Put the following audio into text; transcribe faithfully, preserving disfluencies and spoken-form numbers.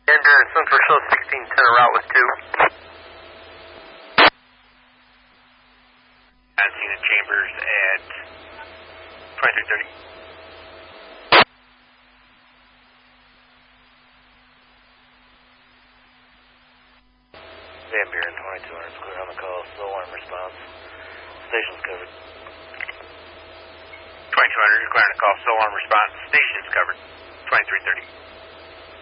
Endurance, Central Show sixteen ten, route with two. I'm seeing the Chambers at twenty-three thirty. Van Buren, twenty-two hundred, clear on the call, slow arm response. Station's covered. twenty-two hundred, clear on the call, slow arm response. Station's covered. twenty-three thirty.